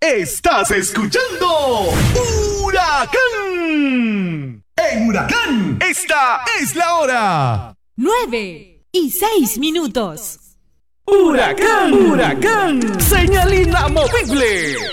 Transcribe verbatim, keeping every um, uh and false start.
Estás escuchando Huracán. En Huracán, esta es la hora. Nueve y seis minutos. Huracán, Huracán, señal inamovible.